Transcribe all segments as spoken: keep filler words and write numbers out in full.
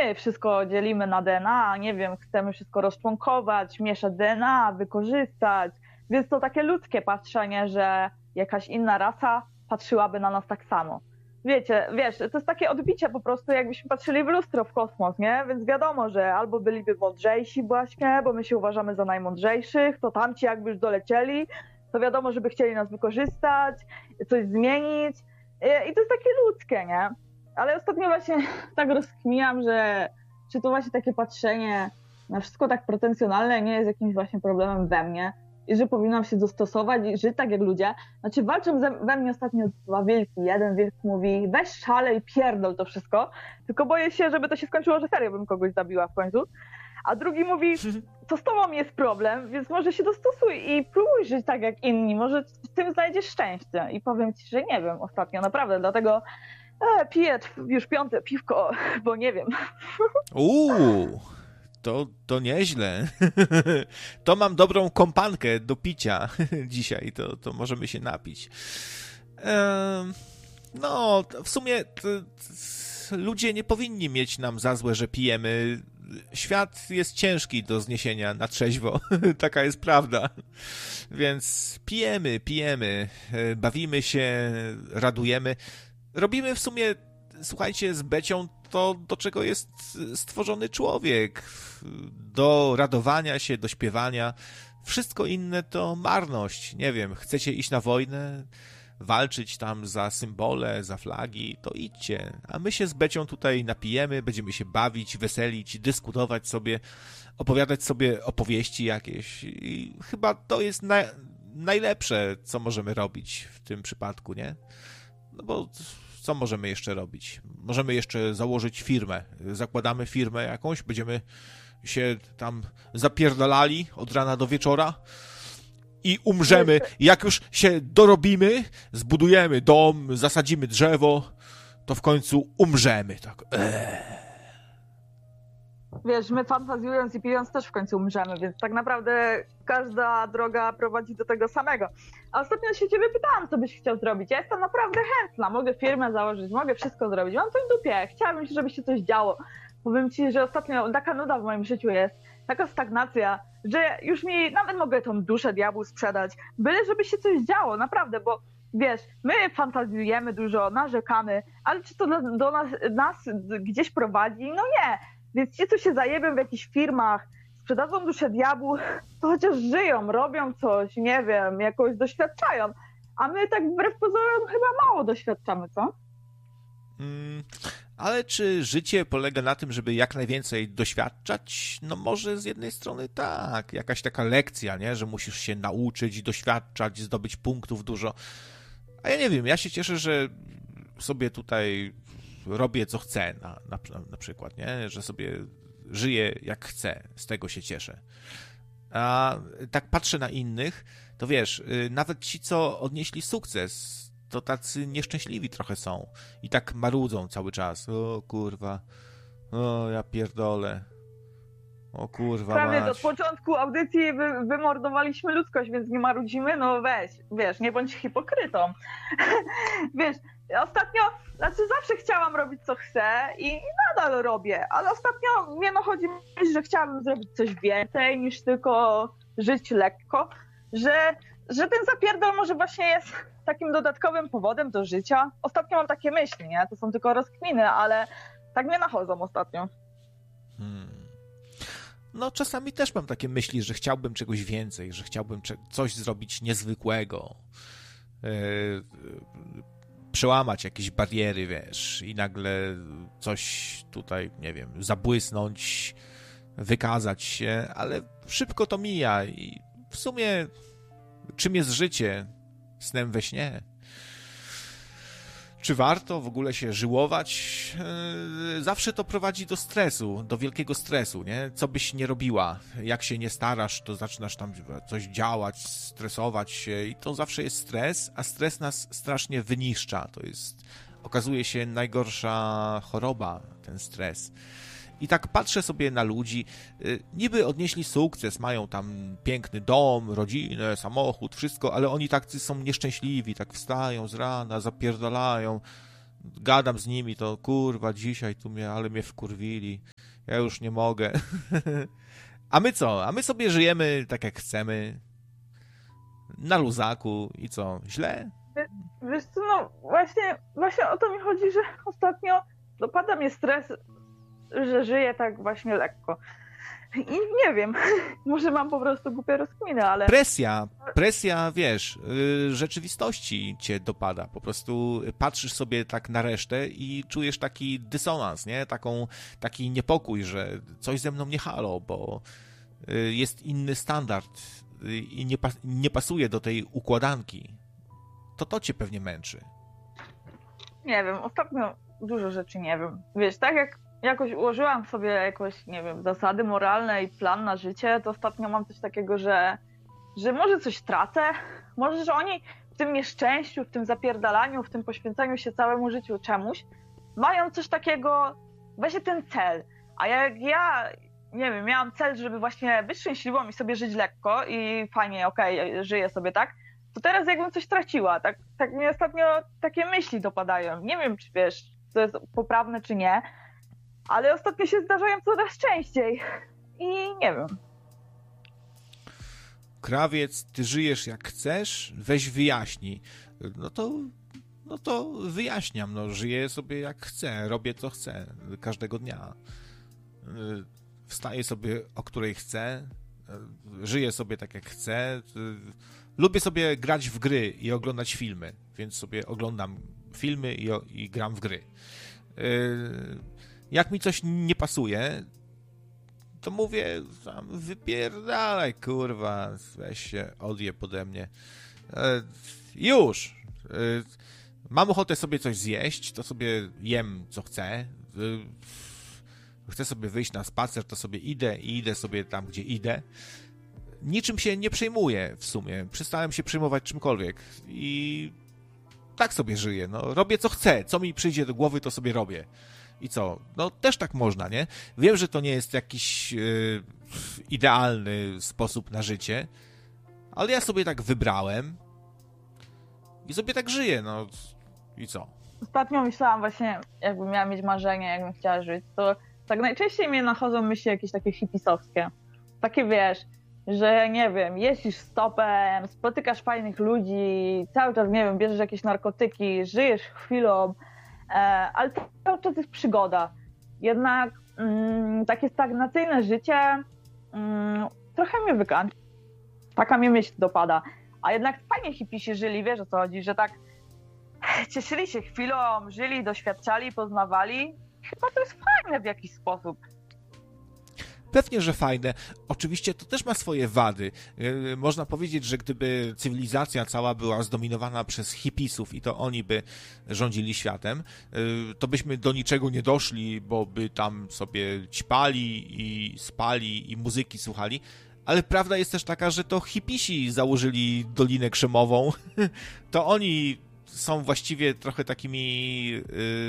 my wszystko dzielimy na D N A, nie wiem, chcemy wszystko rozczłonkować, mieszać D N A, wykorzystać, więc to takie ludzkie patrzenie, że jakaś inna rasa patrzyłaby na nas tak samo. Wiecie, wiesz, to jest takie odbicie po prostu, jakbyśmy patrzyli w lustro, w kosmos, nie? Więc wiadomo, że albo byliby mądrzejsi właśnie, bo my się uważamy za najmądrzejszych, to tamci jakby już dolecieli, to wiadomo, żeby chcieli nas wykorzystać, coś zmienić i to jest takie ludzkie, nie? Ale ostatnio właśnie tak rozkminiam, że czy to właśnie takie patrzenie na wszystko tak protencjonalne nie jest jakimś właśnie problemem we mnie i że powinnam się dostosować i żyć tak jak ludzie. Znaczy walczą ze, we mnie ostatnio dwa wilki. Jeden wilk mówi weź szalej, pierdol to wszystko, tylko boję się, żeby to się skończyło, że serio bym kogoś zabiła w końcu. A drugi mówi, to z tobą jest problem, więc może się dostosuj i próbuj żyć tak jak inni, może w tym znajdziesz szczęście. I powiem ci, że nie wiem ostatnio, naprawdę, dlatego e, piję już piąte piwko, bo nie wiem. Uuu, to, to nieźle. To mam dobrą kompankę do picia dzisiaj, to, to możemy się napić. Ehm, no, w sumie to, to, ludzie nie powinni mieć nam za złe, że pijemy. Świat jest ciężki do zniesienia na trzeźwo, taka jest prawda. Więc pijemy, pijemy, bawimy się, radujemy. Robimy w sumie, słuchajcie, z Becią to, do czego jest stworzony człowiek. Do radowania się, do śpiewania. Wszystko inne to marność. Nie wiem, chcecie iść na wojnę, walczyć tam za symbole, za flagi, to idźcie. A my się z Becią tutaj napijemy, będziemy się bawić, weselić, dyskutować sobie, opowiadać sobie opowieści jakieś. I chyba to jest na, najlepsze, co możemy robić w tym przypadku, nie? No bo co możemy jeszcze robić? Możemy jeszcze założyć firmę. Zakładamy firmę jakąś, będziemy się tam zapierdalali od rana do wieczora i umrzemy. Jak już się dorobimy, zbudujemy dom, zasadzimy drzewo, to w końcu umrzemy. Tak. Eee. Wiesz, my fantazjując i pijąc też w końcu umrzemy, więc tak naprawdę każda droga prowadzi do tego samego. A ostatnio się ciebie pytałam, co byś chciał zrobić. Ja jestem naprawdę chętna, mogę firmę założyć, mogę wszystko zrobić. Mam coś w dupie, chciałabym, żeby się coś działo. Powiem ci, że ostatnio taka nuda w moim życiu jest, taka stagnacja, że już mi nawet mogę tą duszę diabłu sprzedać, byle żeby się coś działo, naprawdę, bo wiesz, my fantazjujemy dużo, narzekamy, ale czy to do, do nas, nas gdzieś prowadzi? No nie. Więc ci, co się zajebią w jakichś firmach, sprzedadzą duszę diabłu, to chociaż żyją, robią coś, nie wiem, jakoś doświadczają. A my tak wbrew pozorom chyba mało doświadczamy, co? Mm, ale czy życie polega na tym, żeby jak najwięcej doświadczać? No może z jednej strony tak, jakaś taka lekcja, nie? Że musisz się nauczyć, doświadczać, zdobyć punktów dużo. A ja nie wiem, ja się cieszę, że sobie tutaj robię co chcę na, na, na przykład, nie? Że sobie żyję jak chcę, z tego się cieszę. A tak patrzę na innych, to wiesz, nawet ci, co odnieśli sukces, to tacy nieszczęśliwi trochę są i tak marudzą cały czas. O kurwa, o ja pierdolę, o kurwa prawie mać. od początku audycji wy, wymordowaliśmy ludzkość, więc nie marudzimy, no weź, wiesz, nie bądź hipokrytą. Wiesz, ostatnio, znaczy zawsze chciałam robić co chcę i, i nadal robię, ale ostatnio mnie nachodzi myśl, że chciałabym zrobić coś więcej niż tylko żyć lekko, że, że ten zapierdol może właśnie jest takim dodatkowym powodem do życia. Ostatnio mam takie myśli, nie? To są tylko rozkminy, ale tak mnie nachodzą ostatnio. Hmm. No czasami też mam takie myśli, że chciałbym czegoś więcej, że chciałbym coś zrobić niezwykłego. Yy, przełamać jakieś bariery, wiesz, i nagle coś tutaj, nie wiem, zabłysnąć, wykazać się, ale szybko to mija i w sumie czym jest życie? Snem we śnie? Czy warto w ogóle się żyłować? Zawsze to prowadzi do stresu, do wielkiego stresu, nie? Co byś nie robiła, jak się nie starasz, to zaczynasz tam coś działać, stresować się i to zawsze jest stres, a stres nas strasznie wyniszcza. To jest, okazuje się, najgorsza choroba, ten stres. I tak patrzę sobie na ludzi, niby odnieśli sukces, mają tam piękny dom, rodzinę, samochód, wszystko, ale oni tak są nieszczęśliwi, tak wstają z rana, zapierdalają, gadam z nimi, to kurwa dzisiaj tu mnie, ale mnie wkurwili. ja już nie mogę. A my co? A my sobie żyjemy tak jak chcemy, na luzaku i co? Źle? Wiesz co, no właśnie, właśnie o to mi chodzi, że ostatnio dopada mnie stres, że żyję tak właśnie lekko. I nie wiem, może mam po prostu głupie rozkminy, ale... Presja, presja, wiesz, yy, rzeczywistości cię dopada. Po prostu patrzysz sobie tak na resztę i czujesz taki dysonans, nie? Taką, taki niepokój, że coś ze mną nie halo, bo yy, jest inny standard yy, i nie, pas- nie pasuje do tej układanki. To to cię pewnie męczy. Nie wiem, ostatnio dużo rzeczy nie wiem. Wiesz, tak jak jakoś ułożyłam sobie jakoś, nie wiem, zasady moralne i plan na życie, to ostatnio mam coś takiego, że, że może coś tracę, może, że oni w tym nieszczęściu, w tym zapierdalaniu, w tym poświęcaniu się całemu życiu czemuś, mają coś takiego, właśnie ten cel. A jak ja, nie wiem, miałam cel, żeby właśnie być szczęśliwą i sobie żyć lekko i fajnie, okej, okay, żyję sobie tak, to teraz jakbym coś traciła. Tak, tak mnie ostatnio takie myśli dopadają. Nie wiem, czy wiesz, to jest poprawne, czy nie, ale ostatnio się zdarzają coraz częściej i nie wiem. Krawiec, ty żyjesz jak chcesz, weź wyjaśnij. No to, no to wyjaśniam, no żyję sobie jak chcę, robię co chcę, każdego dnia. Wstaję sobie o której chcę, żyję sobie tak jak chcę. Lubię sobie grać w gry i oglądać filmy, więc sobie oglądam filmy i, i gram w gry. Jak mi coś nie pasuje, to mówię, wypierdalaj, kurwa, weź się, odjeb ode mnie. Już! Mam ochotę sobie coś zjeść, to sobie jem, co chcę. Chcę sobie wyjść na spacer, to sobie idę i idę sobie tam, gdzie idę. Niczym się nie przejmuję w sumie. Przestałem się przejmować czymkolwiek. I tak sobie żyję. No, robię co chcę. Co mi przyjdzie do głowy, to sobie robię. I co? No też tak można, nie? Wiem, że to nie jest jakiś yy, idealny sposób na życie, ale ja sobie tak wybrałem i sobie tak żyję, no i co? Ostatnio myślałam właśnie, jakbym miała mieć marzenie, jakbym chciała żyć, to tak najczęściej mnie nachodzą myśli jakieś takie hipisowskie. Takie wiesz, że nie wiem, jeździsz stopem, spotykasz fajnych ludzi, cały czas, nie wiem, bierzesz jakieś narkotyki, żyjesz chwilą, e, ale cały czas jest przygoda. Jednak mm, takie stagnacyjne życie mm, trochę mnie wykańcza. Taka mnie myśl dopada. A jednak fajnie hipisi żyli, wiesz o co chodzi, że tak cieszyli się chwilą, żyli, doświadczali, poznawali. Chyba to jest fajne w jakiś sposób. Pewnie, że fajne. Oczywiście to też ma swoje wady. Yy, można powiedzieć, że gdyby cywilizacja cała była zdominowana przez hipisów i to oni by rządzili światem, yy, to byśmy do niczego nie doszli, bo by tam sobie ćpali i spali i muzyki słuchali. Ale prawda jest też taka, że to hipisi założyli Dolinę Krzemową. To oni są właściwie trochę takimi... Yy,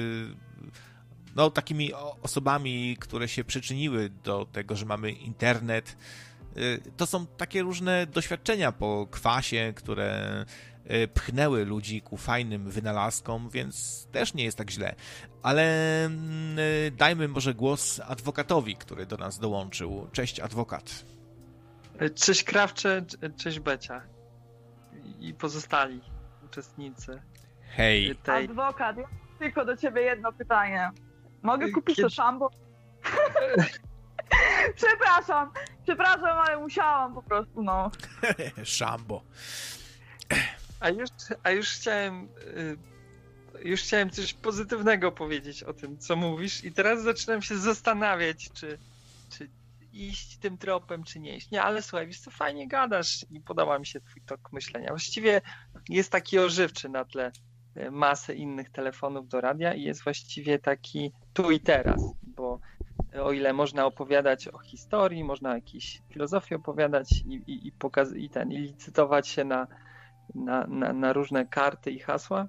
no, takimi osobami, które się przyczyniły do tego, że mamy internet. To są takie różne doświadczenia po kwasie, które pchnęły ludzi ku fajnym wynalazkom, więc też nie jest tak źle. Ale dajmy może głos adwokatowi, który do nas dołączył. Cześć, adwokat. Cześć, Krawcze, cześć, Becia i pozostali uczestnicy. Hej. Tej... Adwokat, ja tylko do ciebie jedno pytanie. Mogę kupić Kiedy... to szambo? Przepraszam, przepraszam, ale musiałam po prostu, no. Szambo. A już, a już chciałem już chciałem coś pozytywnego powiedzieć o tym, co mówisz i teraz zaczynam się zastanawiać, czy, czy iść tym tropem, czy nie iść. Nie, ale słuchaj, wiesz co, fajnie gadasz i podoba mi się twój tok myślenia. Właściwie jest taki ożywczy na tle masę innych telefonów do radia i jest właściwie taki tu i teraz, bo o ile można opowiadać o historii, można jakieś filozofii opowiadać i, i, i, pokaz- i, ten, i licytować się na, na, na, na różne karty i hasła,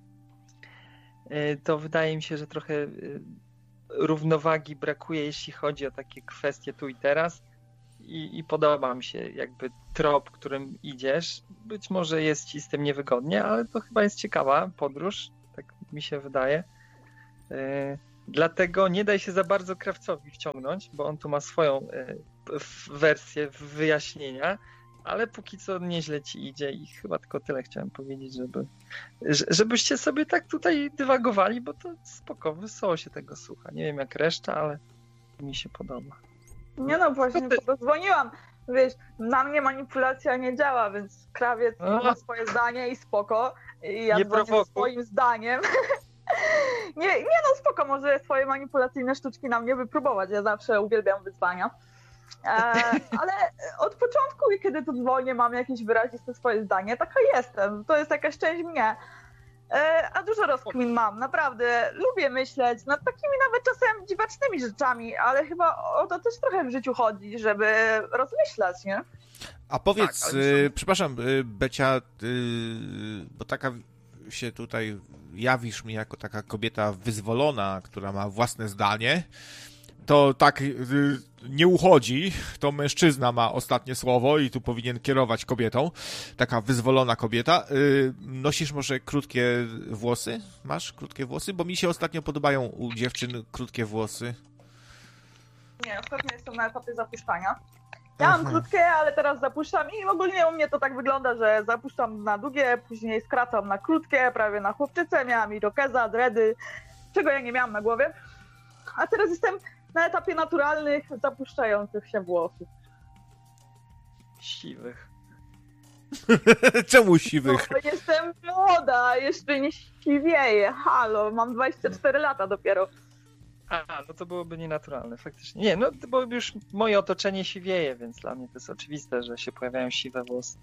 to wydaje mi się, że trochę równowagi brakuje, jeśli chodzi o takie kwestie tu i teraz i, i podoba mi się jakby trop, którym idziesz. Być może jest ci z tym niewygodnie, ale to chyba jest ciekawa podróż, tak mi się wydaje. Dlatego nie daj się za bardzo krawcowi wciągnąć, bo on tu ma swoją wersję wyjaśnienia, ale póki co nieźle ci idzie i chyba tylko tyle chciałem powiedzieć, żeby żebyście sobie tak tutaj dywagowali, bo to spoko, wesoło się tego słucha. Nie wiem jak reszta, ale mi się podoba. Nie no, właśnie to dzwoniłam. Wiesz, na mnie manipulacja nie działa, więc krawiec A. ma swoje zdanie i spoko. I ja Nie dzwonię prowokuj. swoim zdaniem. nie, nie no, spoko, może swoje manipulacyjne sztuczki na mnie wypróbować. Ja zawsze uwielbiam wyzwania. E, ale od początku, kiedy tu dzwonię, mam jakieś wyraziste swoje zdanie, taka jestem. To jest jakaś część mnie. E, a dużo rozkmin mam, naprawdę. Lubię myśleć nad takimi nawet czasem dziwacznymi rzeczami, ale chyba o to też trochę w życiu chodzi, żeby rozmyślać, nie? A powiedz, Tak, ale y, są- przepraszam, y, Becia, y, bo taka się tutaj jawisz mi jako taka kobieta wyzwolona, która ma własne zdanie, to tak y, nie uchodzi, to mężczyzna ma ostatnie słowo i tu powinien kierować kobietą, taka wyzwolona kobieta. Y, nosisz może krótkie włosy? Masz krótkie włosy? Bo mi się ostatnio podobają u dziewczyn krótkie włosy. Nie, ostatnio jestem na etapie zapuszczania. Ja mam krótkie, ale teraz zapuszczam i ogólnie u mnie to tak wygląda, że zapuszczam na długie, później skracam na krótkie, prawie na chłopczycę, miałam irokeza, dready, czego ja nie miałam na głowie. A teraz jestem na etapie naturalnych, zapuszczających się włosów. Siwych. Czemu siwych? No, jestem młoda, jeszcze nie siwieję, halo, mam dwadzieścia cztery lata dopiero. A, no to byłoby nienaturalne, faktycznie. Nie, no bo już moje otoczenie siwieje, więc dla mnie to jest oczywiste, że się pojawiają siwe włosy.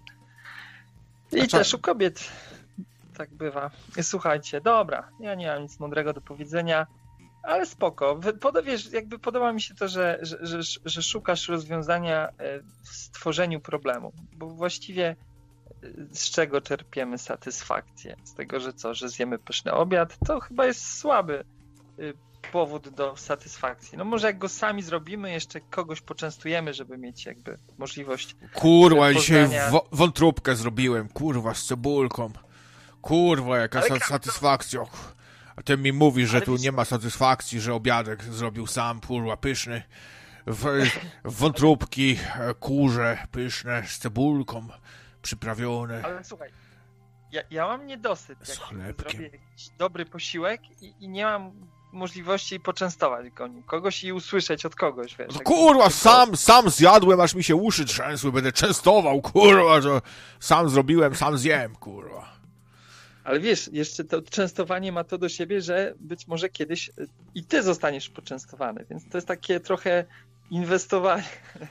I A co- też u kobiet tak bywa. Słuchajcie, dobra, ja nie mam nic mądrego do powiedzenia, ale spoko. Wy- Poda, wiesz, jakby podoba mi się to, że, że, że, że szukasz rozwiązania e, w stworzeniu problemu, bo właściwie e, z czego czerpiemy satysfakcję? Z tego, że co, że zjemy pyszny obiad? To chyba jest słaby y, powód do satysfakcji. No może jak go sami zrobimy, jeszcze kogoś poczęstujemy, żeby mieć jakby możliwość. Kurwa, dzisiaj Poznania. wo- wątróbkę zrobiłem, kurwa, z cebulką. Kurwa, jaka Ale sa- Krawco- satysfakcja. A ty mi mówisz, że Ale tu wiesz- nie ma satysfakcji, że obiadek zrobił sam, kurwa, pyszny. W- Wątróbki, e, kurze, pyszne, z cebulką, przyprawione. Ale słuchaj, ja, ja mam niedosyt, Z jak chlebkiem. zrobię jakiś dobry posiłek i, i nie mam możliwości poczęstować go nim. Kogoś i usłyszeć od kogoś, wiesz. No jak- kurwa, jak- sam, sam zjadłem, aż mi się uszy trzęsły, będę częstował, kurwa, że sam zrobiłem, sam zjem, kurwa. Ale wiesz, jeszcze to częstowanie ma to do siebie, że być może kiedyś y, i ty zostaniesz poczęstowany, więc to jest takie trochę inwestowanie.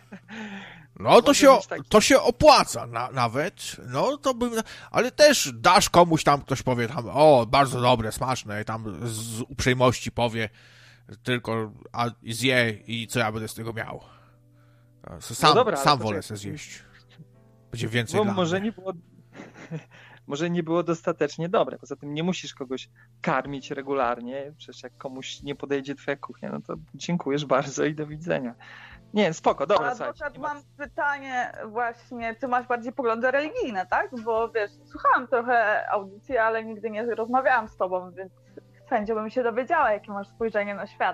No to Może się, być taki- to się opłaca na, nawet, no to bym, ale też dasz komuś tam, ktoś powie tam, o, bardzo dobre, smaczne, i tam z uprzejmości powie, tylko a zje i co ja będę z tego miał. Sam, No dobra, ale sam poczekaj. wolę se zjeść. Będzie więcej Bo dla może mnie. nie było, może nie było dostatecznie dobre. Poza tym nie musisz kogoś karmić regularnie. Przecież jak komuś nie podejdzie twoja kuchnia, no to dziękujesz bardzo i do widzenia. Nie, spoko, dobra, A słuchajcie. adwokat, nie ma- mam pytanie właśnie, ty masz bardziej poglądy religijne, tak? Bo wiesz, słuchałam trochę audycji, ale nigdy nie rozmawiałam z tobą, więc chętnie bym się dowiedziała, jakie masz spojrzenie na świat.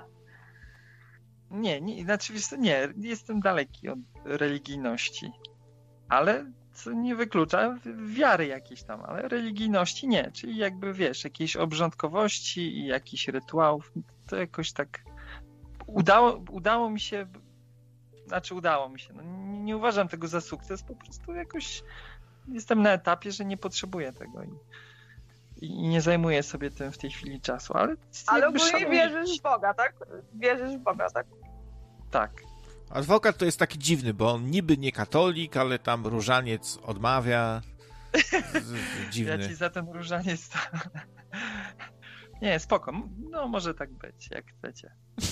Nie, nie, znaczy wiesz co, nie, jestem daleki od religijności, ale co nie wyklucza wi- wiary jakiejś tam, ale religijności nie, czyli jakby wiesz, jakiejś obrządkowości i jakichś rytuałów, to jakoś tak udało, udało mi się, znaczy udało mi się, no nie, nie uważam tego za sukces, po prostu jakoś jestem na etapie, że nie potrzebuję tego i, i nie zajmuję sobie tym w tej chwili czasu, ale Ale jakby ogólnie szanuję- wierzysz w Boga, tak? Wierzysz w Boga, tak? Tak. Adwokat to jest taki dziwny, bo on niby nie katolik, ale tam różaniec odmawia. Z- z- Dziwny. Ja ci za ten różaniec to... Nie, spoko. No może tak być, jak chcecie.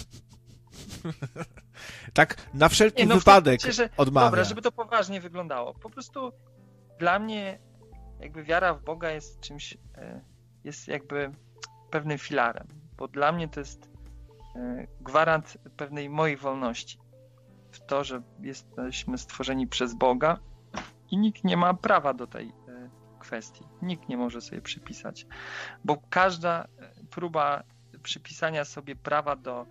Tak na wszelki Nie, no w wypadek sensie, że- odmawia. Dobra, żeby to poważnie wyglądało. Po prostu dla mnie jakby wiara w Boga jest czymś, e, jest jakby pewnym filarem, bo dla mnie to jest e, gwarant pewnej mojej wolności. W to, że jesteśmy stworzeni przez Boga i nikt nie ma prawa do tej e, kwestii. Nikt nie może sobie przypisać, bo każda próba przypisania sobie prawa do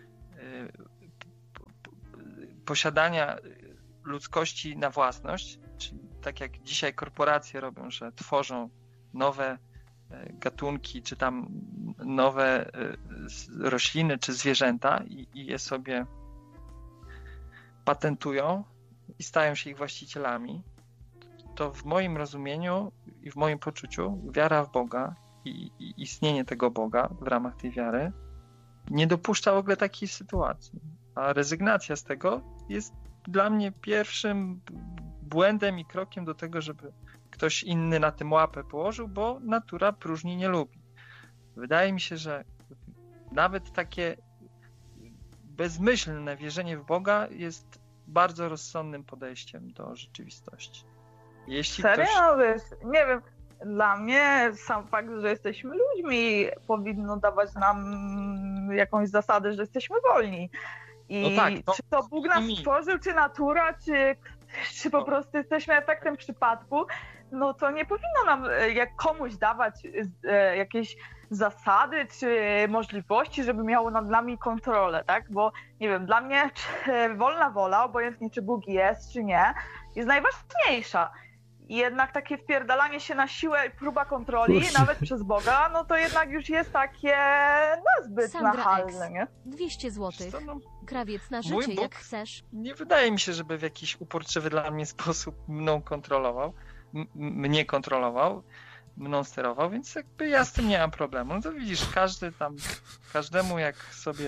posiadania ludzkości na własność, czyli tak jak dzisiaj korporacje robią, że tworzą nowe gatunki, czy tam nowe rośliny, czy zwierzęta i, i je sobie patentują i stają się ich właścicielami, to w moim rozumieniu i w moim poczuciu wiara w Boga i, i istnienie tego Boga w ramach tej wiary nie dopuszcza w ogóle takiej sytuacji. A rezygnacja z tego jest dla mnie pierwszym błędem i krokiem do tego, żeby ktoś inny na tym łapę położył, bo natura próżni nie lubi. Wydaje mi się, że nawet takie bezmyślne wierzenie w Boga jest bardzo rozsądnym podejściem do rzeczywistości. Jeśli Serio? ktoś... Wiesz, nie wiem, dla mnie sam fakt, że jesteśmy ludźmi, powinno dawać nam jakąś zasadę, że jesteśmy wolni. I no tak, to... czy to Bóg nas mi. stworzył, czy natura, czy, czy po prostu jesteśmy efektem przypadku, no to nie powinno nam jak komuś dawać jakieś zasady, czy możliwości, żeby miało nad nami kontrolę, tak? Bo nie wiem, dla mnie wolna wola, obojętnie czy Bóg jest, czy nie, jest najważniejsza. I jednak takie wpierdalanie się na siłę i próba kontroli, Uż. nawet przez Boga, no to jednak już jest takie no, zbyt Sandra nachalne, X. nie? dwieście złotych. No, krawiec na mój życie, Bóg jak chcesz. Nie wydaje mi się, żeby w jakiś uporczywy dla mnie sposób mną kontrolował, m- mnie kontrolował, mną sterował, więc jakby ja z tym nie mam problemu. No to widzisz, każdy tam, każdemu jak sobie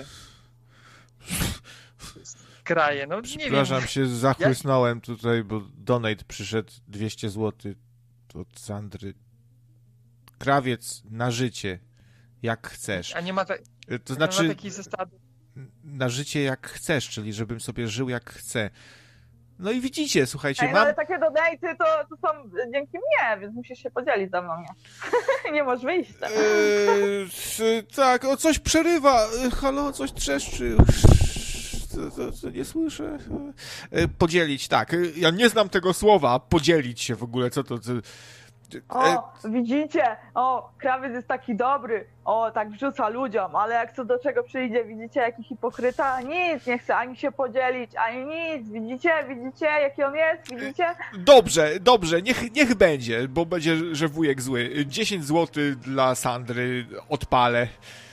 kraje, no nie wiem. Przepraszam, się zachłysnąłem tutaj, bo donate przyszedł dwieście złotych od Sandry. Krawiec na życie, jak chcesz. A nie ma, ta, to znaczy, nie ma takiej zasady? Na życie jak chcesz, czyli żebym sobie żył jak chcę. No i widzicie, słuchajcie, Ej, no mam... ale takie donaty to, to są dzięki mnie, więc musisz się podzielić ze mną, nie? Nie możesz wyjść. Tak? Eee, tak, o coś przerywa. Halo, coś trzeszczy. To, to, to nie słyszę. Eee, podzielić, tak. Ja nie znam tego słowa, podzielić się w ogóle, co to... to... O, widzicie? O, krawiec jest taki dobry. O, tak wrzuca ludziom, ale jak co do czego przyjdzie, widzicie, jaki hipokryta? Nic, nie chce ani się podzielić, ani nic. Widzicie? Widzicie, jaki on jest? Widzicie? Dobrze, dobrze, niech, niech będzie, bo będzie, że wujek zły. dziesięć złotych dla Sandry odpalę.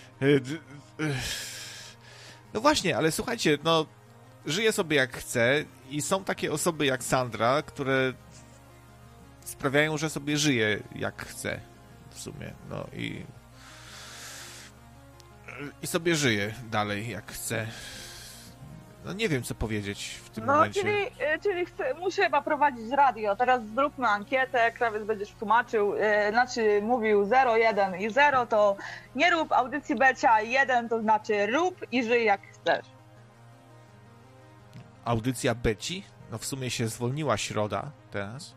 No właśnie, ale słuchajcie, no żyję sobie jak chcę i są takie osoby jak Sandra, które sprawiają, że sobie żyję jak chcę w sumie, no i i sobie żyję dalej jak chcę. No nie wiem, co powiedzieć w tym no, momencie. No, czyli, czyli chcę, muszę chyba prowadzić radio. Teraz zróbmy ankietę, krawiec będziesz tłumaczył, yy, znaczy mówił zero, jeden i zero, to nie rób audycji Becia, jeden to znaczy rób i żyj jak chcesz. Audycja Beci? No w sumie się zwolniła środa teraz.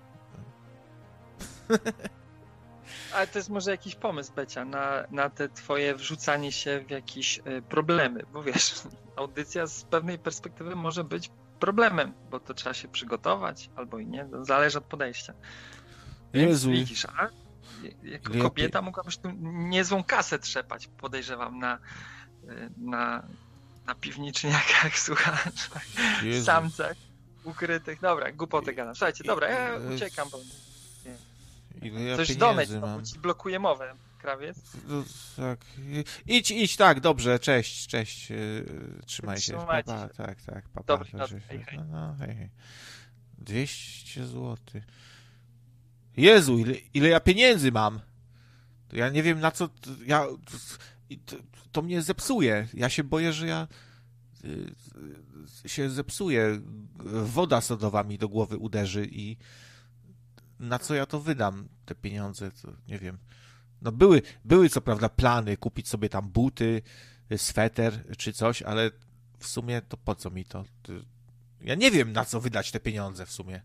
Ale to jest może jakiś pomysł, Becia, na, na te twoje wrzucanie się w jakieś y, problemy, bo wiesz, audycja z pewnej perspektywy może być problemem, bo to trzeba się przygotować, albo i nie, to zależy od podejścia. Więc Jezu. widzisz, a jako Lepiej. kobieta mogłabyś tu niezłą kasę trzepać, podejrzewam, na, na, na piwniczniakach, słuchasz, samcach ukrytych. Dobra, głupoty gadam. Słuchajcie, dobra, ja uciekam, bo Ile ja coś domyć, bo ci blokuje mowę, krawiec. No, tak. Idź, idź, tak, dobrze, cześć, cześć, yy, trzymaj się. Trzymajcie Papa, się. tak, tak, papa. Dobry, to no, się- hej, hej. No, no, hej, hej. dwieście złotych. Jezu, ile, ile ja pieniędzy mam. To ja nie wiem, na co... To, ja, to, to mnie zepsuje. Ja się boję, że ja yy, się zepsuję. Woda sodowa mi do głowy uderzy i na co ja to wydam, te pieniądze, to nie wiem. No były, były co prawda plany, kupić sobie tam buty, sweter czy coś, ale w sumie to po co mi to? To ja nie wiem, na co wydać te pieniądze w sumie.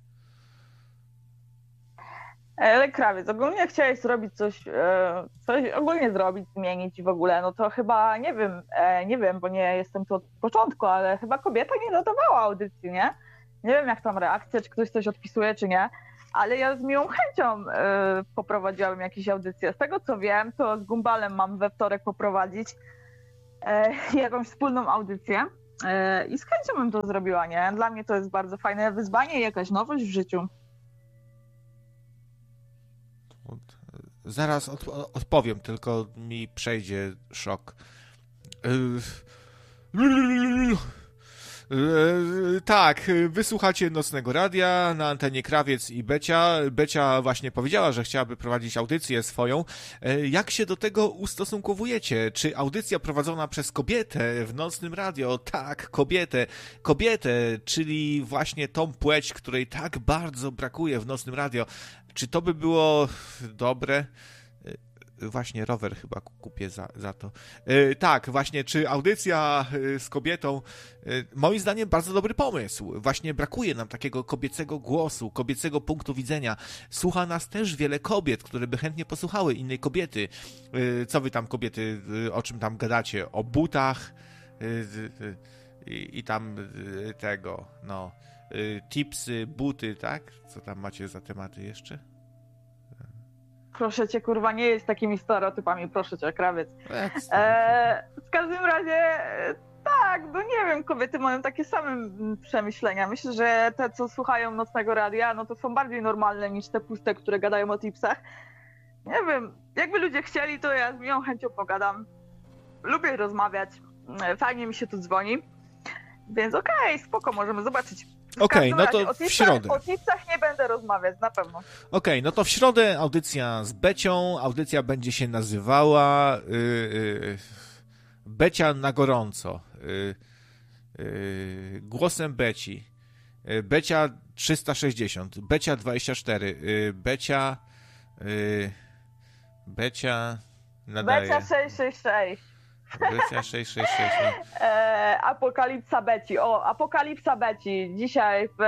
Ale krawiec, ogólnie chciałeś zrobić coś, e, coś ogólnie zrobić, zmienić w ogóle, no to chyba, nie wiem, e, nie wiem, bo nie jestem tu od początku, ale chyba kobieta nie dodawała audycji, nie? Nie wiem, jak tam reakcja, czy ktoś coś odpisuje, czy nie, ale ja z miłą chęcią e, poprowadziłam jakieś audycje. Z tego, co wiem, to z Gumbalem mam we wtorek poprowadzić e, jakąś wspólną audycję e, i z chęcią bym to zrobiła, nie? Dla mnie to jest bardzo fajne wyzwanie i jakaś nowość w życiu. Zaraz odp- odpowiem, tylko mi przejdzie szok. Tak, wysłuchacie Nocnego Radia na antenie Krawiec i Becia. Becia właśnie powiedziała, że chciałaby prowadzić audycję swoją. Jak się do tego ustosunkowujecie? Czy audycja prowadzona przez kobietę w Nocnym Radio? Tak, kobietę. Kobietę, czyli właśnie tą płeć, której tak bardzo brakuje w Nocnym Radio. Czy to by było dobre? Właśnie rower chyba kupię za, za to. Yy, tak, właśnie, czy audycja yy, z kobietą, yy, moim zdaniem bardzo dobry pomysł. Właśnie brakuje nam takiego kobiecego głosu, kobiecego punktu widzenia. Słucha nas też wiele kobiet, które by chętnie posłuchały innej kobiety. Yy, co wy tam kobiety, yy, o czym tam gadacie? O butach yy, yy, yy, i tam yy, tego, no, yy, tipsy, buty, tak? Co tam macie za tematy jeszcze? Proszę cię, kurwa, nie jest takimi stereotypami, proszę cię, Krawiec. E, w każdym razie, tak, no nie wiem, kobiety mają takie same przemyślenia. Myślę, że te, co słuchają Nocnego Radia, no to są bardziej normalne niż te puste, które gadają o tipsach. Nie wiem, jakby ludzie chcieli, to ja z miłą chęcią pogadam. Lubię rozmawiać, fajnie mi się tu dzwoni, więc okej, okay, spoko, możemy zobaczyć. Okej, okay, no to razie, w środę. O tipsach nie będę rozmawiać, na pewno. Okej, okay, no to w środę audycja z Becią. Audycja będzie się nazywała yy, yy, Becia na gorąco. Yy, yy, głosem Beci. Yy, Becia trzysta sześćdziesiąt. Becia dwadzieścia cztery. Yy, Becia... Yy, Becia... Nadaje. Becia sześć sześć sześć. Becia sześć sześć sześć. No. E, Apokalipsa Beci. O, Apokalipsa Beci. Dzisiaj w,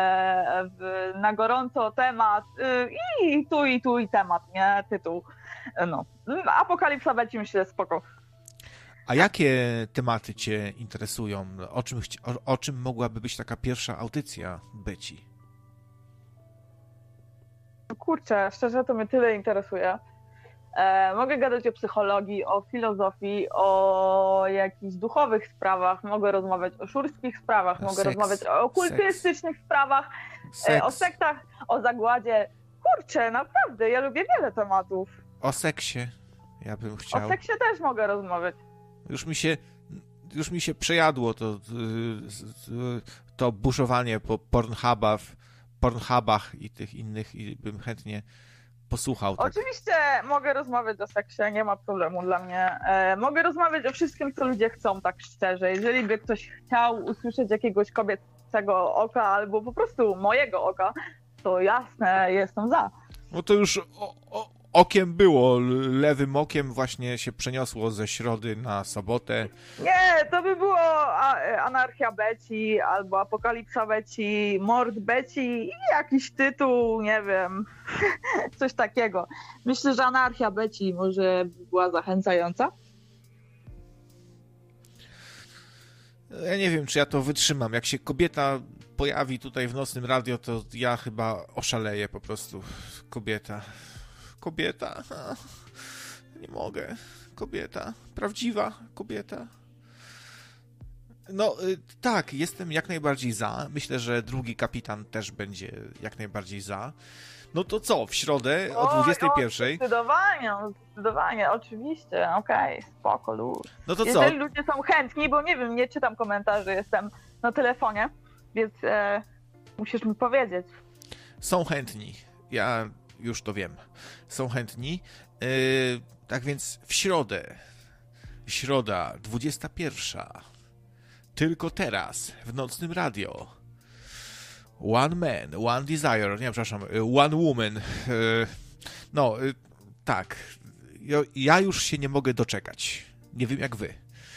w, na gorąco temat y, i tu i tu i temat, nie? Tytuł. No. Apokalipsa Beci, myślę, spoko. A jakie tematy cię interesują? O czym, chci- o, o czym mogłaby być taka pierwsza audycja Beci? Kurczę, szczerze to mnie tyle interesuje. E, mogę gadać o psychologii, o filozofii, o jakichś duchowych sprawach, mogę rozmawiać o szurskich sprawach, mogę Seks, rozmawiać o okultystycznych seks. sprawach, Seks. e, o sektach, o zagładzie. Kurczę, naprawdę, ja lubię wiele tematów. O seksie ja bym chciał. O seksie też mogę rozmawiać. Już mi się, już mi się przejadło to, to buszowanie po Pornhubach, Pornhubach i tych innych i bym chętnie posłuchał. Tak. Oczywiście mogę rozmawiać o seksie, nie ma problemu dla mnie. E, mogę rozmawiać o wszystkim, co ludzie chcą, tak szczerze. Jeżeli by ktoś chciał usłyszeć jakiegoś kobiecego oka albo po prostu mojego oka, to jasne, jestem za. No to już o, o, okiem było, lewym okiem właśnie się przeniosło ze środy na sobotę. Nie, to by było Anarchia Beci albo Apokalipsa Beci, Mord Beci i jakiś tytuł, nie wiem, coś takiego. Myślę, że Anarchia Beci może była zachęcająca. Ja nie wiem, czy ja to wytrzymam. Jak się kobieta pojawi tutaj w Nocnym Radio, to ja chyba oszaleję po prostu. Kobieta. Kobieta. Nie mogę. Kobieta. Prawdziwa kobieta. No tak, jestem jak najbardziej za. Myślę, że drugi kapitan też będzie jak najbardziej za. No to co, w środę o dwudziestej pierwszej? O, zdecydowanie, zdecydowanie, oczywiście, okej, okay, spoko, luz. No to co? Jeżeli ludzie są chętni, bo nie wiem, nie czytam komentarzy, jestem na telefonie, więc e, musisz mi powiedzieć. Są chętni, ja już to wiem. Są chętni, yy, tak więc w środę, środa dwudziesta pierwsza, tylko teraz w Nocnym Radio. One Man, One Desire, nie, przepraszam, One Woman. No, tak. Ja już się nie mogę doczekać. Nie wiem jak wy.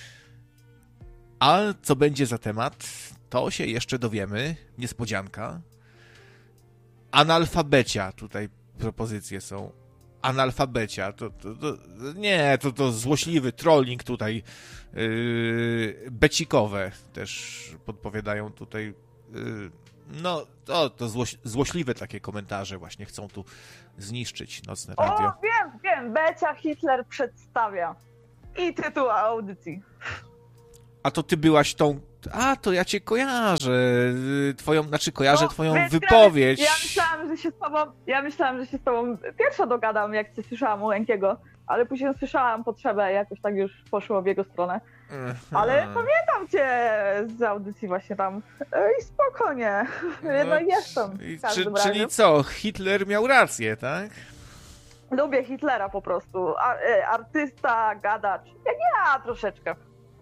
A co będzie za temat, to się jeszcze dowiemy. Niespodzianka. Analfabecia, tutaj propozycje są. Analfabecia, to, to, to nie, to, to złośliwy trolling tutaj. Yy, becikowe też podpowiadają tutaj. Yy, No, to, to złoś, złośliwe takie komentarze właśnie chcą tu zniszczyć Nocne Radio. O, wiem, wiem, Becia Hitler przedstawia. i tytuł audycji. A to ty byłaś tą... A, to ja cię kojarzę. Twoją, znaczy kojarzę No, twoją wiesz, wypowiedź. Ja myślałam, że się z tobą, ja myślałam, że się z tobą pierwsza dogadam, jak cię słyszałam u Łękiego, ale później słyszałam potrzebę, jakoś tak już poszło w jego stronę. Ale pamiętam cię z audycji właśnie tam. I spokojnie. No, no jestem. Czy, czyli co, Hitler miał rację, tak? Lubię Hitlera po prostu. A, artysta, gadacz. Jak ja troszeczkę.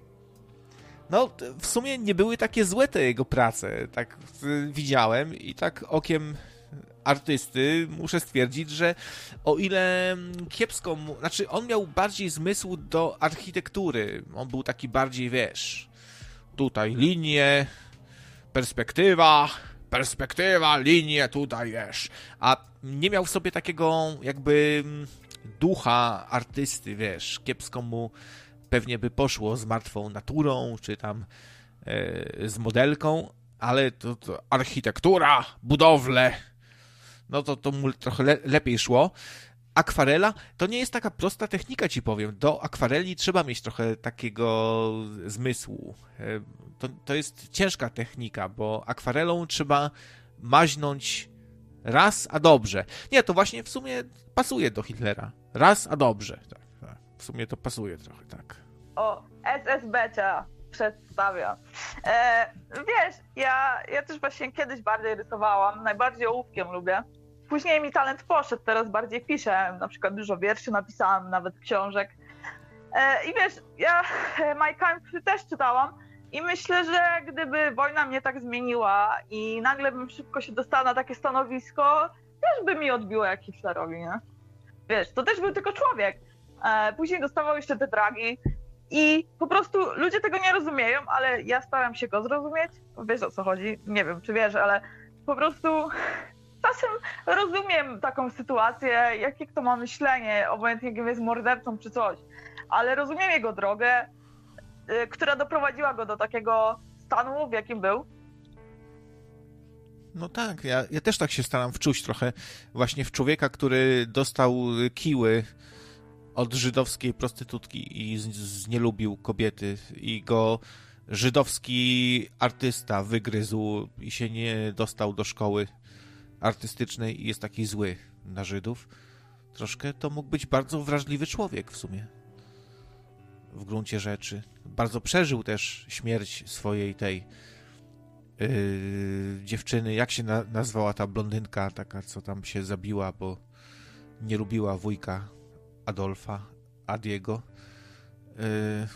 No, w sumie nie były takie złe te jego prace, tak widziałem i tak okiem artysty muszę stwierdzić, że o ile kiepsko mu... Znaczy, on miał bardziej zmysł do architektury. On był taki bardziej, wiesz, tutaj linie, perspektywa, perspektywa, linie, tutaj, wiesz. A nie miał w sobie takiego jakby ducha artysty, wiesz. Kiepsko mu pewnie by poszło z martwą naturą, czy tam e, z modelką, ale to, to architektura, budowle, no to, to mu trochę le, lepiej szło. Akwarela to nie jest taka prosta technika, ci powiem. Do akwareli trzeba mieć trochę takiego zmysłu. E, to, to jest ciężka technika, bo akwarelą trzeba maźnąć raz, a dobrze. Nie, to właśnie w sumie pasuje do Hitlera. Raz, a dobrze. Tak, tak. W sumie to pasuje trochę, tak. O, S S B cię przedstawia. E, wiesz, ja, ja też właśnie kiedyś bardziej rysowałam, najbardziej ołówkiem lubię. Później mi talent poszedł, teraz bardziej piszę, na przykład dużo wierszy napisałam, nawet książek. E, I wiesz, ja Mein Kampf też czytałam i myślę, że gdyby wojna mnie tak zmieniła i nagle bym szybko się dostała na takie stanowisko, też by mi odbiło jak Hitlerowi, nie? Wiesz, to też był tylko człowiek. E, później dostawał jeszcze te dragi i po prostu ludzie tego nie rozumieją, ale ja staram się go zrozumieć. Wiesz, o co chodzi? Nie wiem, czy wiesz, ale po prostu czasem rozumiem taką sytuację, jakie kto ma myślenie, obojętnie kim jest mordercą czy coś, ale rozumiem jego drogę, y, która doprowadziła go do takiego stanu, w jakim był. No tak, ja, ja też tak się staram wczuć trochę właśnie w człowieka, który dostał kiły od żydowskiej prostytutki i znielubił kobiety i go żydowski artysta wygryzł i się nie dostał do szkoły artystycznej i jest taki zły na Żydów. Troszkę to mógł być bardzo wrażliwy człowiek w sumie. W gruncie rzeczy. Bardzo przeżył też śmierć swojej tej yy, dziewczyny. Jak się na, nazwała ta blondynka, taka co tam się zabiła, bo nie lubiła wujka Adolfa, Adiego. Yy,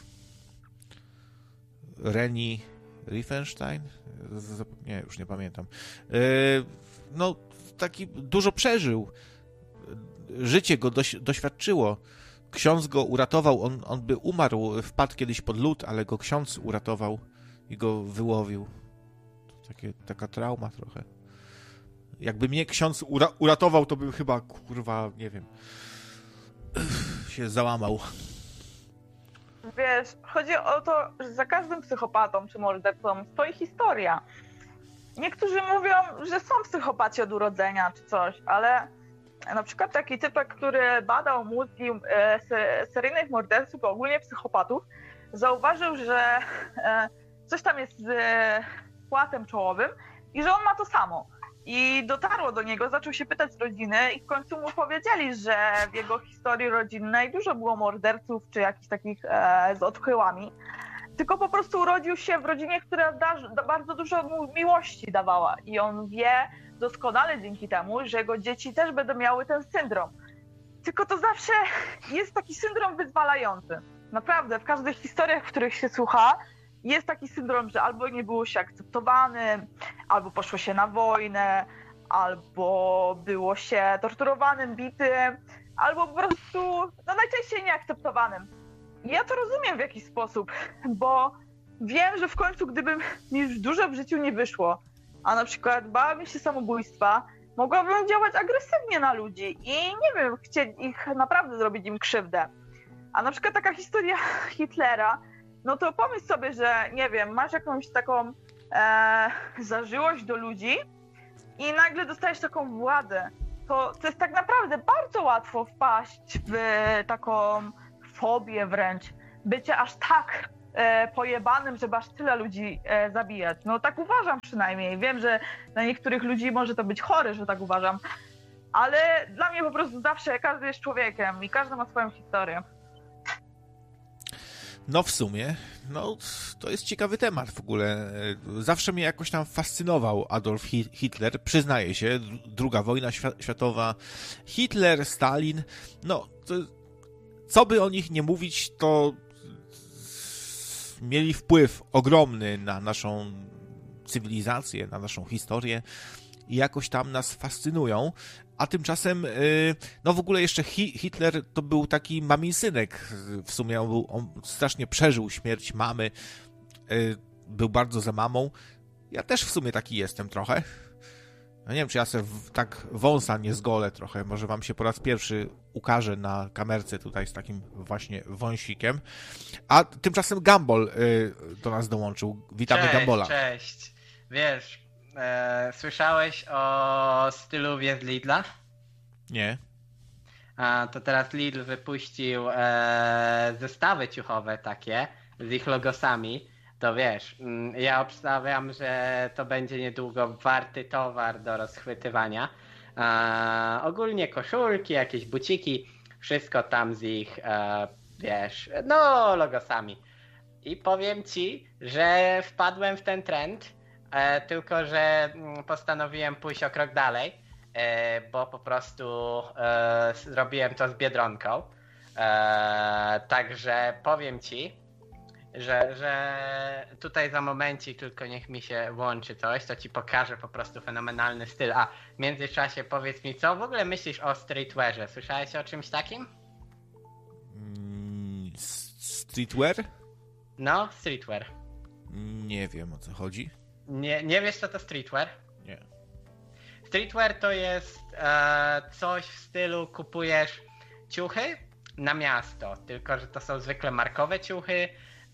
Reni Riefenstein? Nie, już nie pamiętam. Yy, no, taki dużo przeżył. Życie go doś, doświadczyło. Ksiądz go uratował, on, on by umarł, wpadł kiedyś pod lód, ale go ksiądz uratował i go wyłowił. To takie, taka trauma trochę. Jakby mnie ksiądz ura, uratował, to bym chyba, kurwa, nie wiem, się załamał. Wiesz, chodzi o to, że za każdym psychopatą czy mordercą stoi historia. Niektórzy mówią, że są psychopaci od urodzenia czy coś, ale na przykład taki typek, który badał mózgi e, seryjnych morderców, ogólnie psychopatów, zauważył, że e, coś tam jest z e, płatem czołowym i że on ma to samo. I dotarło do niego, zaczął się pytać rodziny i w końcu mu powiedzieli, że w jego historii rodzinnej dużo było morderców czy jakichś takich e, z odchyłami. Tylko po prostu urodził się w rodzinie, która da, da bardzo dużo mu miłości dawała i on wie doskonale dzięki temu, że jego dzieci też będą miały ten syndrom. Tylko to zawsze jest taki syndrom wyzwalający. Naprawdę, w każdych historiach, w których się słucha, jest taki syndrom, że albo nie było się akceptowanym, albo poszło się na wojnę, albo było się torturowanym, bitym, albo po prostu no najczęściej nieakceptowanym. I ja to rozumiem w jakiś sposób, bo wiem, że w końcu gdybym mi już dużo w życiu nie wyszło, a na przykład bałabym się samobójstwa, mogłabym działać agresywnie na ludzi i nie wiem, chcieć ich naprawdę zrobić im krzywdę. A na przykład taka historia Hitlera, no to pomyśl sobie, że nie wiem, masz jakąś taką e, zażyłość do ludzi i nagle dostajesz taką władzę. To, to jest tak naprawdę bardzo łatwo wpaść w taką fobię wręcz bycie aż tak e, pojebanym, żeby aż tyle ludzi e, zabijać. No tak uważam przynajmniej. Wiem, że dla niektórych ludzi może to być chory, że tak uważam, ale dla mnie po prostu zawsze każdy jest człowiekiem i każdy ma swoją historię. No w sumie, no to jest ciekawy temat w ogóle. Zawsze mnie jakoś tam fascynował Adolf Hitler, przyznaję się, druga wojna światowa, Hitler, Stalin, no to, co by o nich nie mówić, to mieli wpływ ogromny na naszą cywilizację, na naszą historię i jakoś tam nas fascynują. A tymczasem, no w ogóle jeszcze Hitler to był taki mamin synek. W sumie on, był, on strasznie przeżył śmierć mamy. Był bardzo za mamą. Ja też w sumie taki jestem trochę. No nie wiem, czy ja sobie tak wąsa nie zgolę trochę. Może wam się po raz pierwszy ukaże na kamerce tutaj z takim właśnie wąsikiem. A tymczasem Gumball do nas dołączył. Witamy cześć, Gumbola. Cześć. Wiesz, e, słyszałeś o stylu z Lidla? Nie. A, to teraz Lidl wypuścił e, zestawy ciuchowe takie z ich logosami. To wiesz, ja obstawiam, że to będzie niedługo warty towar do rozchwytywania. E, ogólnie koszulki, jakieś buciki, wszystko tam z ich, e, wiesz, no logosami. I powiem ci, że wpadłem w ten trend, e, tylko że postanowiłem pójść o krok dalej, e, bo po prostu e, zrobiłem to z Biedronką. E, także powiem ci, Że, że tutaj za momencik tylko niech mi się włączy coś, to ci pokażę po prostu fenomenalny styl. A w międzyczasie powiedz mi, co w ogóle myślisz o streetwearze? Słyszałeś o czymś takim? Mm, streetwear? No, streetwear. Nie wiem, o co chodzi. Nie, nie wiesz, co to streetwear? Nie. Streetwear to jest e, coś w stylu kupujesz ciuchy na miasto, tylko że to są zwykle markowe ciuchy,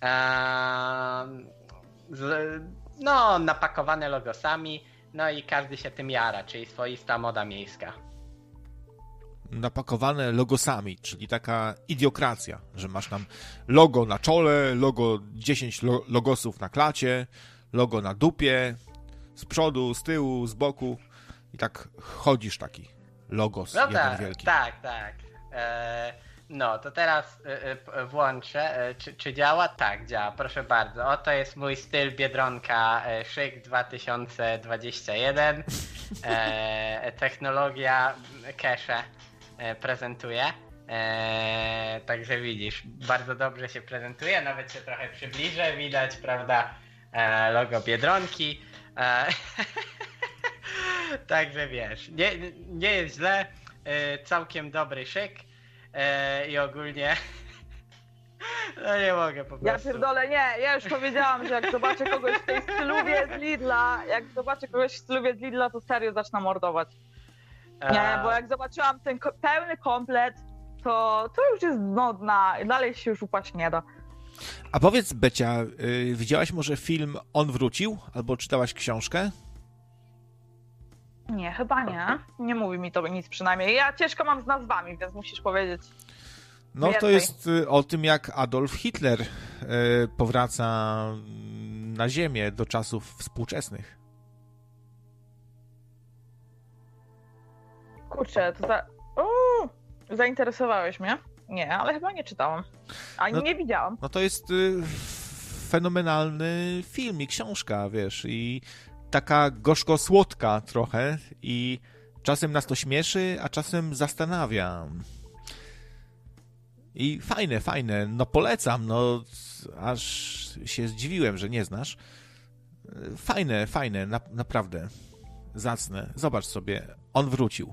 z, no napakowane logosami, no i każdy się tym jara, czyli swoista moda miejska. Napakowane logosami, czyli taka idiokracja, że masz tam logo na czole, logo dziesięć lo, logosów na klacie, logo na dupie, z przodu, z tyłu, z boku i tak chodzisz taki logos no jeden tak, wielki. Tak, tak. E, no to teraz e, włączę, e, czy, czy działa? Tak, działa, proszę bardzo. Oto jest mój styl Biedronka e, Szyk dwa tysiące dwadzieścia jeden. E, technologia cache e, prezentuje. E, także widzisz, bardzo dobrze się prezentuje, nawet się trochę przybliżę, widać, prawda, e, logo Biedronki. E, także wiesz, nie, nie jest źle, e, całkiem dobry szyk e, i ogólnie no nie mogę po prostu. Ja pierdolę, nie, ja już powiedziałam, że jak zobaczę kogoś w tej stylówie z Lidla, jak zobaczę kogoś w stylówie z Lidla, to serio zacznę mordować. Nie, bo jak zobaczyłam ten ko- pełny komplet, to, to już jest dno dna, dalej się już upaść nie da. A powiedz, Becia, yy, widziałaś może film On wrócił? Albo czytałaś książkę? Nie, chyba nie. Nie mówi mi to nic przynajmniej. Ja ciężko mam z nazwami, więc musisz powiedzieć. No więcej. To jest y, o tym, jak Adolf Hitler y, powraca na ziemię do czasów współczesnych. Kurczę, to za... Uuu, zainteresowałeś mnie. Nie, ale chyba nie czytałam. Ani No- nie widziałam. No to jest y, fenomenalny film i książka, wiesz, i taka gorzko-słodka trochę i czasem nas to śmieszy, a czasem zastanawia. I fajne, fajne, no polecam, no aż się zdziwiłem, że nie znasz. Fajne, fajne, na, naprawdę zacne. Zobacz sobie, On wrócił.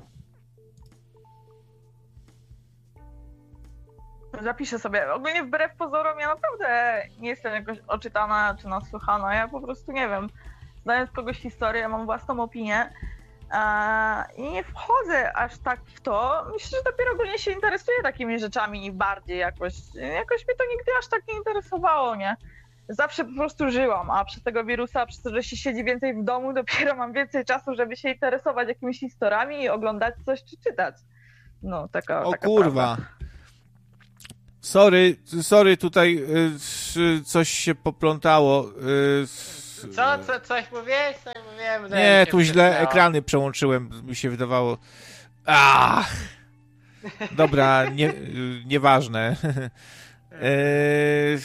Zapiszę sobie. Ogólnie wbrew pozorom ja naprawdę nie jestem jakoś oczytana czy nasłuchana. Ja po prostu nie wiem. Znając kogoś historię, mam własną opinię eee, i nie wchodzę aż tak w to. Myślę, że dopiero ogólnie się interesuję takimi rzeczami bardziej jakoś. Jakoś mnie to nigdy aż tak nie interesowało, nie? Zawsze po prostu żyłam, a przez tego wirusa, przez to, że się siedzi więcej w domu, dopiero mam więcej czasu, żeby się interesować jakimiś historiami i oglądać coś czy czytać. No, taka O taka kurwa. prawda. Sorry, sorry, tutaj y, coś się poplątało. Y, Co, co, coś mówiłeś? Coś mówiłem, że nie, się tu źle przyznało. ekrany przełączyłem, mi się wydawało. Ach! Dobra, nie, y, nieważne. y,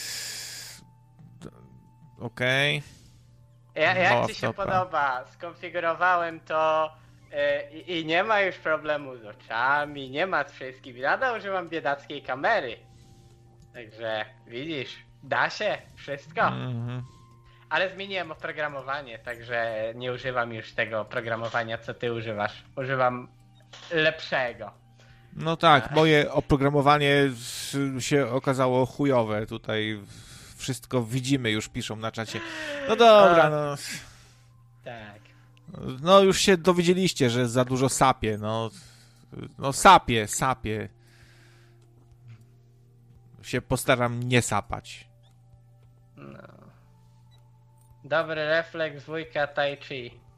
Okej. Okay. Ja, jak Mała ci się wtopa. podoba? Skonfigurowałem to y, i, i nie ma już problemu z oczami, nie ma z wszystkim. Nadal używam biedackiej kamery. Także widzisz, da się wszystko. Mhm. Ale zmieniłem oprogramowanie, także nie używam już tego oprogramowania, co ty używasz. Używam lepszego. No tak, moje oprogramowanie się okazało chujowe. Tutaj wszystko widzimy, już piszą na czacie. No dobra, no. Tak. No już się dowiedzieliście, że za dużo sapie, no. No sapie, sapie. Się postaram nie sapać. No. Dobry refleks, wujka tai chi.